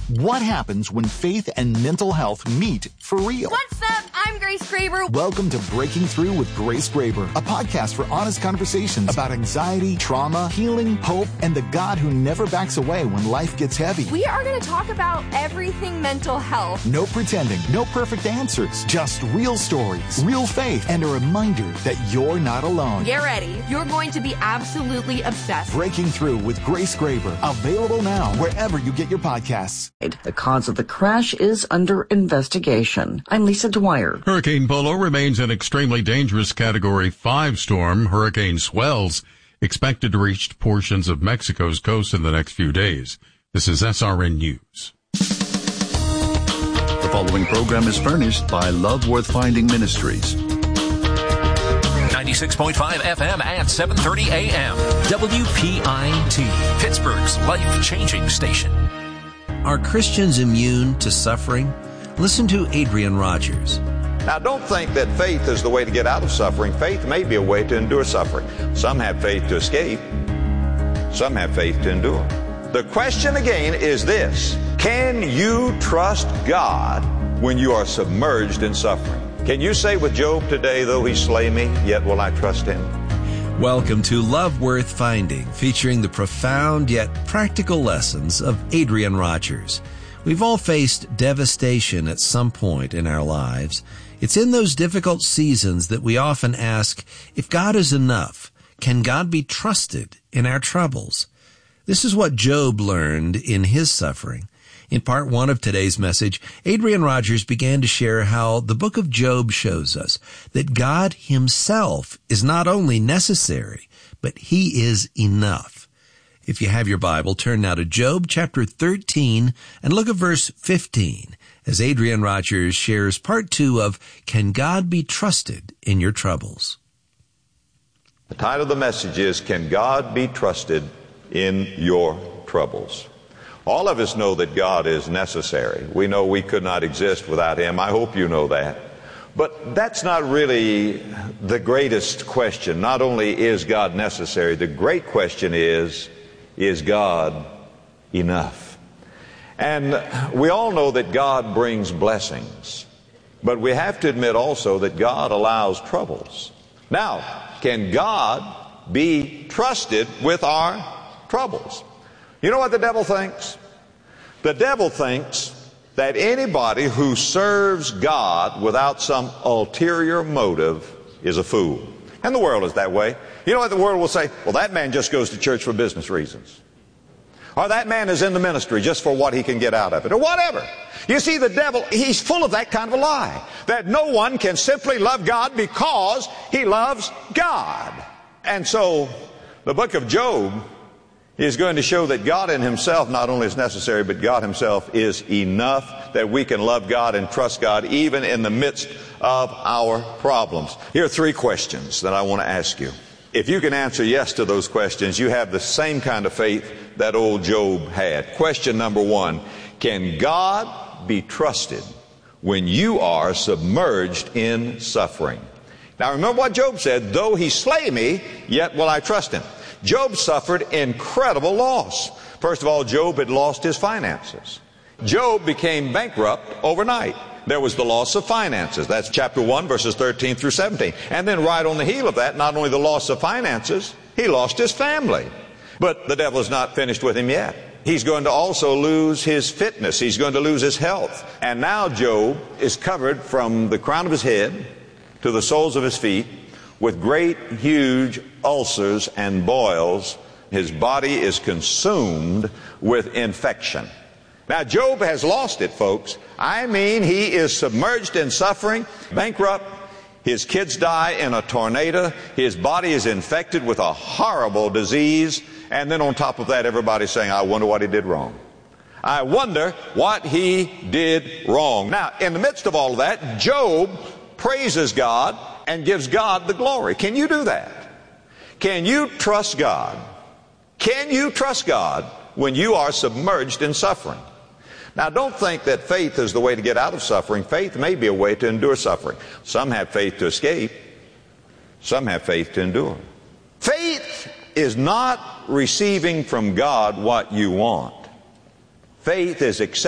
What happens when faith and mental health meet for real? What's up? I'm Grace Graber. Welcome to Breaking Through with Grace Graber, a podcast for honest conversations about anxiety, trauma, healing, hope, and the God who never backs away when life gets heavy. We are going to talk about everything mental health. No pretending, no perfect answers, just real stories, real faith, and a reminder that you're not alone. Get ready. You're going to be absolutely obsessed. Breaking Through with Grace Graber, available now wherever you get your podcasts. The cause of the crash is under investigation. I'm Lisa Dwyer. Hurricane Polo remains an extremely dangerous Category 5 storm. Hurricane swells expected to reach portions of Mexico's coast in the next few days. This is SRN News. The following program is furnished by Love Worth Finding Ministries. 96.5 FM at 7:30 a.m. WPIT, Pittsburgh's life-changing station. Are Christians immune to suffering? Listen to Adrian Rogers. Now, don't think that faith is the way to get out of suffering. Faith may be a way to endure suffering. Some have faith to escape. Some have faith to endure. The question again is this: can you trust God when you are submerged in suffering? Can you say with Job today, though he slay me, yet will I trust him? Welcome to Love Worth Finding, featuring the profound yet practical lessons of Adrian Rogers. We've all faced devastation at some point in our lives. It's in those difficult seasons that we often ask, if God is enough, can God be trusted in our troubles? This is what Job learned in his suffering. In part one of today's message, Adrian Rogers began to share how the book of Job shows us that God himself is not only necessary, but he is enough. If you have your Bible, turn now to Job chapter 13 and look at verse 15 as Adrian Rogers shares part two of Can God Be Trusted in Your Troubles? The title of the message is, Can God Be Trusted in Your Troubles? All of us know that God is necessary. We know we could not exist without him. I hope you know that. But that's not really the greatest question. Not only is God necessary, the great question is God enough? And we all know that God brings blessings. But we have to admit also that God allows troubles. Now, can God be trusted with our troubles? You know what the devil thinks? The devil thinks that anybody who serves God without some ulterior motive is a fool. And the world is that way. You know what the world will say? Well, that man just goes to church for business reasons. Or that man is in the ministry just for what he can get out of it. Or whatever. You see, the devil, he's full of that kind of a lie. That no one can simply love God because he loves God. And so, the book of Job is going to show that God in himself not only is necessary, but God himself is enough, that we can love God and trust God even in the midst of our problems. Here are three questions that I want to ask you. If you can answer yes to those questions, you have the same kind of faith that old Job had. Question number one: can God be trusted when you are submerged in suffering? Now remember what Job said, though he slay me, yet will I trust him. Job suffered incredible loss. First of all, Job had lost his finances. Job became bankrupt overnight. There was the loss of finances. That's chapter 1, verses 13 through 17. And then right on the heel of that, not only the loss of finances, he lost his family. But the devil is not finished with him yet. He's going to also lose his fitness. He's going to lose his health. And now Job is covered from the crown of his head to the soles of his feet with great, huge ulcers and boils. His body is consumed with infection. Now, Job has lost it, folks. I mean, he is submerged in suffering, bankrupt. His kids die in a tornado. His body is infected with a horrible disease. And then on top of that, everybody's saying, I wonder what he did wrong. I wonder what he did wrong. Now, in the midst of all of that, Job praises God and gives God the glory. Can you do that? Can you trust God? Can you trust God when you are submerged in suffering? Now, don't think that faith is the way to get out of suffering. Faith may be a way to endure suffering. Some have faith to escape. Some have faith to endure. Faith is not receiving from God what you want. Faith is accepting